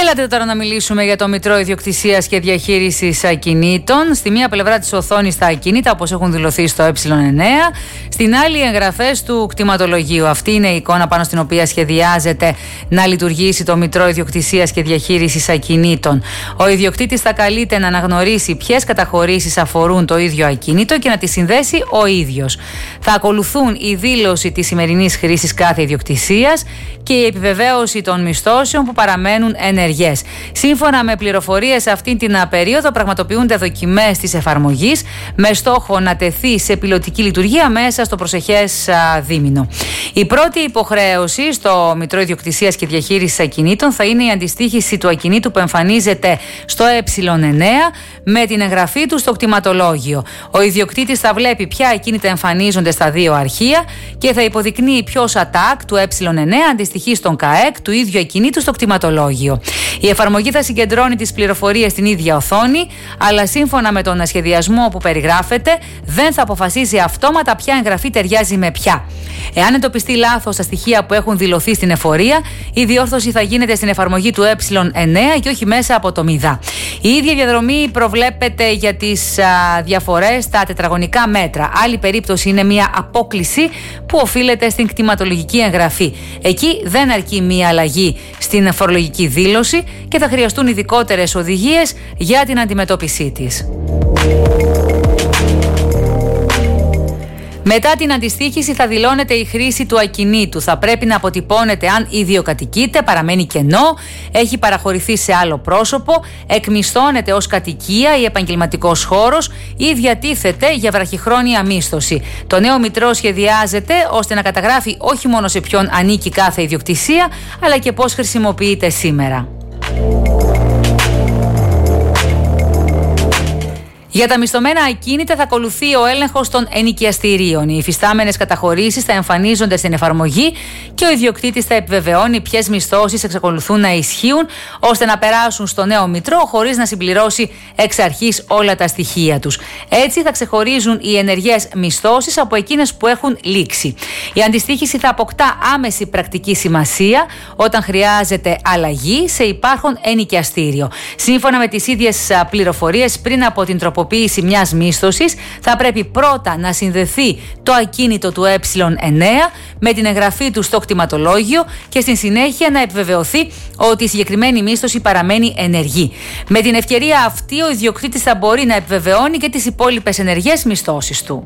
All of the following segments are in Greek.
Έλατε τώρα να μιλήσουμε για το Μητρό Ιδιοκτησίας και Διαχείρισης Ακινήτων. Στη μία πλευρά της οθόνης τα ακίνητα, όπως έχουν δηλωθεί στο ε9. Στην άλλη, οι εγγραφές του κτηματολογίου. Αυτή είναι η εικόνα πάνω στην οποία σχεδιάζεται να λειτουργήσει το Μητρό Ιδιοκτησίας και Διαχείρισης Ακινήτων. Ο ιδιοκτήτης θα καλείται να αναγνωρίσει ποιες καταχωρήσεις αφορούν το ίδιο ακίνητο και να τις συνδέσει ο ίδιος. Θα ακολουθούν η δήλωση της σημερινής χρήσης κάθε ιδιοκτησίας και η επιβεβαίωση των μισθώσεων που παραμένουν ενεργές. Σύμφωνα με πληροφορίες, αυτή την περίοδο πραγματοποιούνται δοκιμές της εφαρμογής με στόχο να τεθεί σε πιλωτική λειτουργία μέσα στο προσεχές δίμηνο. Η πρώτη υποχρέωση στο Μητρό Ιδιοκτησίας και Διαχείρισης Ακινήτων θα είναι η αντιστοίχηση του ακινήτου που εμφανίζεται στο ε9 με την εγγραφή του στο κτηματολόγιο. Ο ιδιοκτήτης θα βλέπει ποια ακίνητα εμφανίζονται στα δύο αρχεία και θα υποδεικνύει ποιος ΑΤΑΚ του ε9 αντιστοιχεί στον ΚΑΕΚ του ίδιου ακινήτου στο κτηματολόγιο. Η εφαρμογή θα συγκεντρώνει τις πληροφορίες στην ίδια οθόνη, αλλά σύμφωνα με τον σχεδιασμό που περιγράφεται, δεν θα αποφασίζει αυτόματα ποια εγγραφή ταιριάζει με ποια. Εάν εντοπιστεί λάθος στα στοιχεία που έχουν δηλωθεί στην εφορία, η διόρθωση θα γίνεται στην εφαρμογή του ε9 και όχι μέσα από το ΜΙΔΑ. Η ίδια διαδρομή προβλέπεται για τις διαφορές στα τετραγωνικά μέτρα. Άλλη περίπτωση είναι μια απόκλιση που οφείλεται στην κτηματολογική εγγραφή. Εκεί δεν αρκεί μια αλλαγή στην φορολογική δήλωση και θα χρειαστούν ειδικότερες οδηγίες για την αντιμετώπιση της. Μετά την αντιστοίχηση θα δηλώνεται η χρήση του ακινήτου. Θα πρέπει να αποτυπώνεται αν ιδιοκατοικείται, παραμένει κενό, έχει παραχωρηθεί σε άλλο πρόσωπο, εκμισθώνεται ως κατοικία ή επαγγελματικός χώρος ή διατίθεται για βραχυχρόνια μίσθωση. Το νέο Μητρό σχεδιάζεται ώστε να καταγράφει όχι μόνο σε ποιον ανήκει κάθε ιδιοκτησία, αλλά και πώς χρησιμοποιείται σήμερα. Για τα μισθωμένα ακίνητα θα ακολουθεί ο έλεγχος των ενοικιαστηρίων. Οι υφιστάμενες καταχωρήσεις θα εμφανίζονται στην εφαρμογή και ο ιδιοκτήτης θα επιβεβαιώνει ποιες μισθώσεις εξακολουθούν να ισχύουν, ώστε να περάσουν στο νέο Μητρό χωρίς να συμπληρώσει εξ αρχής όλα τα στοιχεία τους. Έτσι θα ξεχωρίζουν οι ενεργές μισθώσεις από εκείνες που έχουν λήξει. Η αντιστοίχηση θα αποκτά άμεση πρακτική σημασία όταν χρειάζεται αλλαγή σε υπάρχον ενοικιαστήριο. Σύμφωνα με τις ίδιες πληροφορίες, πριν από την τροποποίηση μιας μίσθωσης, θα πρέπει πρώτα να συνδεθεί το ακίνητο του ε9 με την εγγραφή του στο κτηματολόγιο και στη συνέχεια να επιβεβαιωθεί ότι η συγκεκριμένη μίσθωση παραμένει ενεργή. Με την ευκαιρία αυτή, ο ιδιοκτήτης θα μπορεί να επιβεβαιώνει και τις υπόλοιπες ενεργές μισθώσεις του.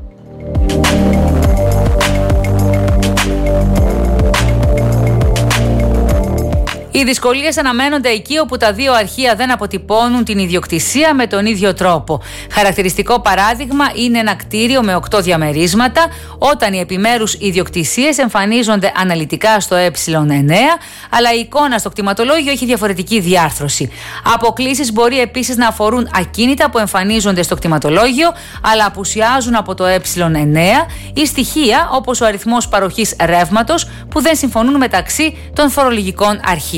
Οι δυσκολίες αναμένονται εκεί όπου τα δύο αρχεία δεν αποτυπώνουν την ιδιοκτησία με τον ίδιο τρόπο. Χαρακτηριστικό παράδειγμα είναι ένα κτίριο με 8 διαμερίσματα, όταν οι επιμέρους ιδιοκτησίες εμφανίζονται αναλυτικά στο ε9, αλλά η εικόνα στο κτηματολόγιο έχει διαφορετική διάρθρωση. Αποκλίσεις μπορεί επίσης να αφορούν ακίνητα που εμφανίζονται στο κτηματολόγιο, αλλά απουσιάζουν από το ε9 ή στοιχεία όπως ο αριθμός παροχής ρεύματος που δεν συμφωνούν μεταξύ των φορολογικών αρχείων.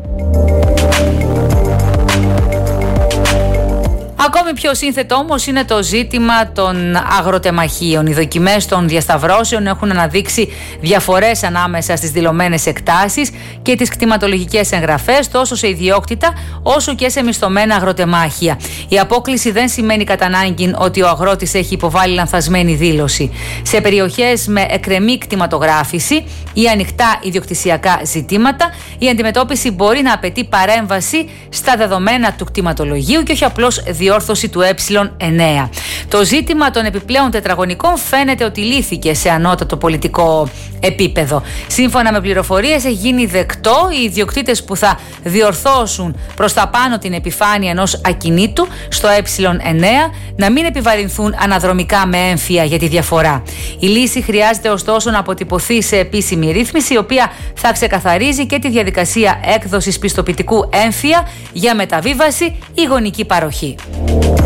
Ακόμη πιο σύνθετο όμως είναι το ζήτημα των αγροτεμαχίων. Οι δοκιμές των διασταυρώσεων έχουν αναδείξει διαφορές ανάμεσα στις δηλωμένες εκτάσεις και τις κτηματολογικές εγγραφές, τόσο σε ιδιόκτητα όσο και σε μισθωμένα αγροτεμάχια. Η απόκλιση δεν σημαίνει κατά ανάγκη ότι ο αγρότης έχει υποβάλει λανθασμένη δήλωση. Σε περιοχές με εκκρεμή κτηματογράφηση ή ανοιχτά ιδιοκτησιακά ζητήματα, η αντιμετώπιση μπορεί να απαιτεί παρέμβαση στα δεδομένα του κτηματολογίου και όχι απλώς διόρθωση του ε9. Το ζήτημα των επιπλέον τετραγωνικών φαίνεται ότι λύθηκε σε ανώτατο πολιτικό επίπεδο. Σύμφωνα με πληροφορίες, έχει γίνει δεκτό οι ιδιοκτήτες που θα διορθώσουν προς τα πάνω την επιφάνεια ενός ακινήτου στο ε9 να μην επιβαρυνθούν αναδρομικά με έμφυα για τη διαφορά. Η λύση χρειάζεται ωστόσο να αποτυπωθεί σε επίσημη ρύθμιση, η οποία θα ξεκαθαρίζει και τη διαδικασία έκδοσης πιστοποιητικού έμφυα για μεταβίβαση ή γονική παροχή.